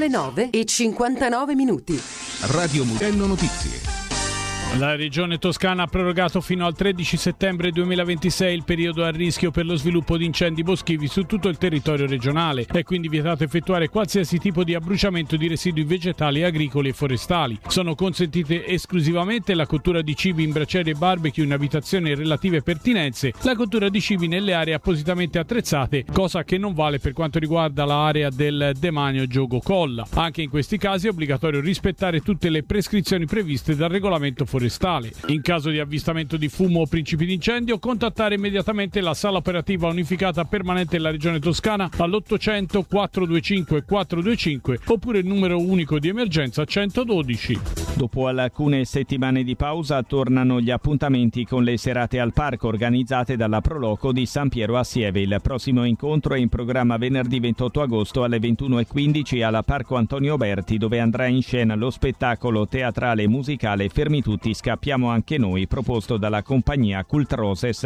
le 9:59. Radio Mugello Notizie. La Regione Toscana ha prorogato fino al 13 settembre 2026 il periodo a rischio per lo sviluppo di incendi boschivi su tutto il territorio regionale. È quindi vietato effettuare qualsiasi tipo di abbruciamento di residui vegetali, agricoli e forestali. Sono consentite esclusivamente la cottura di cibi in bracieri e barbecue in abitazioni e relative pertinenze, la cottura di cibi nelle aree appositamente attrezzate, cosa che non vale per quanto riguarda l'area del demanio Giogo Colla. Anche in questi casi è obbligatorio rispettare tutte le prescrizioni previste dal regolamento forestale. In caso di avvistamento di fumo o principi di incendio, contattare immediatamente la sala operativa unificata permanente della Regione Toscana all'800 425 425 oppure il numero unico di emergenza 112. Dopo alcune settimane di pausa tornano gli appuntamenti con le serate al parco organizzate dalla Proloco di San Piero a Sieve. Il prossimo incontro è in programma venerdì 28 agosto alle 21:15 al Parco Antonio Berti, dove andrà in scena lo spettacolo teatrale e musicale Fermi tutti, scappiamo anche noi, proposto dalla compagnia Cult Roses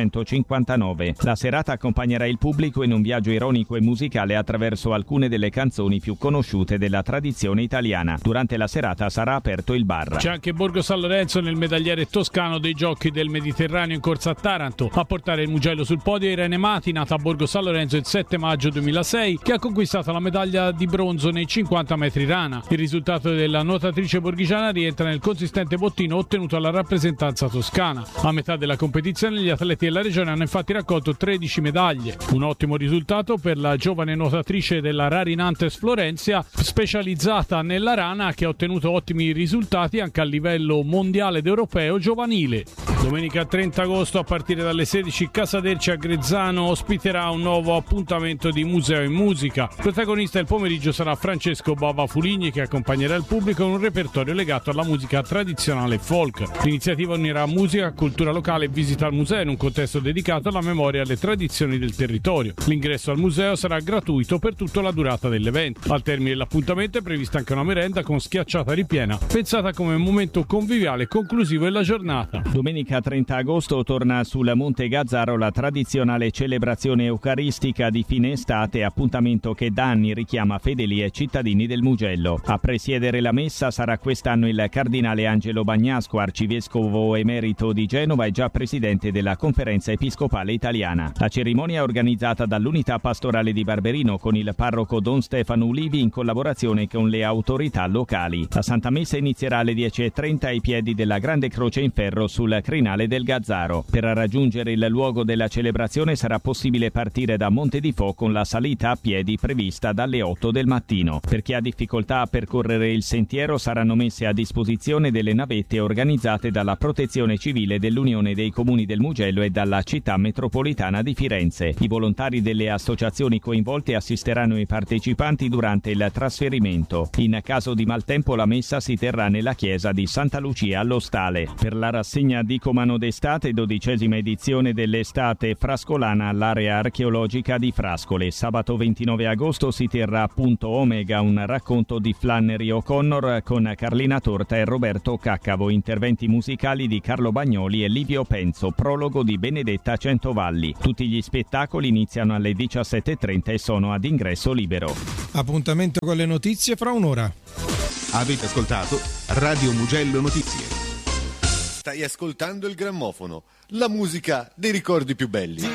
659. La serata accompagnerà il pubblico in un viaggio ironico e musicale attraverso alcune delle canzoni più conosciute della tradizione italiana. Durante la serata sarà aperto il bar. C'è anche Borgo San Lorenzo nel medagliere toscano dei Giochi del Mediterraneo in corsa a Taranto. A portare il Mugello sul podio è Irene Mati, nata a Borgo San Lorenzo il 7 maggio 2006, che ha conquistato la medaglia di bronzo nei 50 metri rana. Il risultato della nuotatrice borghigiana rientra nel consistente bottino ottenuto alla rappresentanza toscana. A metà della competizione gli atleti della regione hanno infatti raccolto 13 medaglie. Un ottimo risultato per la giovane nuotatrice della Rarinantes Florencia, specializzata nella rana, che ha ottenuto ottimi risultati anche a livello mondiale ed europeo giovanile. Domenica 30 agosto a partire dalle 16 Casaderci a Grezzano ospiterà un nuovo appuntamento di Museo in Musica. Protagonista del pomeriggio sarà Francesco Bava Fuligni, che accompagnerà il pubblico in un repertorio legato alla musica tradizionale folk. L'iniziativa unirà musica, cultura locale e visita al museo in un contesto dedicato alla memoria e alle tradizioni del territorio. L'ingresso al museo sarà gratuito per tutta la durata dell'evento. Al termine dell'appuntamento è prevista anche una merenda con schiacciata ripiena, pensata come momento conviviale conclusivo della giornata. Domenica 30 agosto torna sul Monte Gazzaro la tradizionale celebrazione eucaristica di fine estate, appuntamento che da anni richiama fedeli e cittadini del Mugello. A presiedere la messa sarà quest'anno il cardinale Angelo Bagnasco, arcivescovo emerito di Genova e già presidente della Conferenza Episcopale Italiana. La cerimonia è organizzata dall'Unità Pastorale di Barberino con il parroco Don Stefano Ulivi in collaborazione con le autorità locali. La Santa Messa inizierà alle 10:30 ai piedi della Grande Croce in Ferro sul crinale del Gazzaro. Per raggiungere il luogo della celebrazione sarà possibile partire da Monte di Fo con la salita a piedi prevista dalle 8 del mattino. Per chi ha difficoltà a percorrere il sentiero saranno messe a disposizione delle navette organizzate dalla Protezione Civile dell'Unione dei Comuni del Mugello e dalla Città Metropolitana di Firenze. I volontari delle associazioni coinvolte assisteranno i partecipanti durante il trasferimento. In caso di maltempo la messa si terrà nella chiesa di Santa Lucia allo Stale. Per la rassegna di Comano d'Estate, 12ª edizione dell'Estate Frascolana all'area archeologica di Frascole. Sabato 29 agosto si terrà a Punto Omega un racconto di Flannery O'Connor con Carlina Torta e Roberto Caccavo, interventi musicali di Carlo Bagnoli e Livio Penzo, prologo di Benedetta Centovalli. Tutti gli spettacoli iniziano alle 17:30 e sono ad ingresso libero. Appuntamento con le notizie fra un'ora. Avete ascoltato Radio Mugello Notizie. Stai ascoltando il grammofono, la musica dei ricordi più belli.